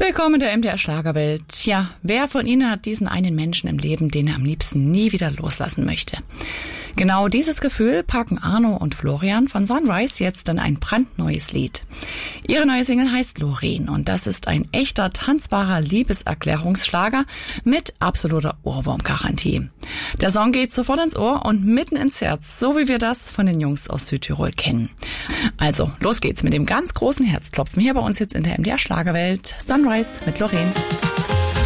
Willkommen in der MDR Schlagerwelt. Tja, wer von Ihnen hat diesen einen Menschen im Leben, den er am liebsten nie wieder loslassen möchte? Genau dieses Gefühl packen Arno und Florian von Sunrise jetzt in ein brandneues Lied. Ihre neue Single heißt Loreen und das ist ein echter, tanzbarer Liebeserklärungsschlager mit absoluter Ohrwurmgarantie. Der Song geht sofort ins Ohr und mitten ins Herz, so wie wir das von den Jungs aus Südtirol kennen. Also, los geht's mit dem ganz großen Herzklopfen hier bei uns jetzt in der MDR Schlagerwelt. Sunrise mit Loreen.